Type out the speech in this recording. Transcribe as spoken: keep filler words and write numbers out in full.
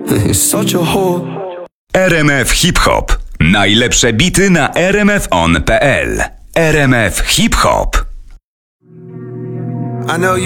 You're such a whore. R M F Hip Hop. Najlepsze bity na r m f on kropka p l. R M F Hip Hop. I know you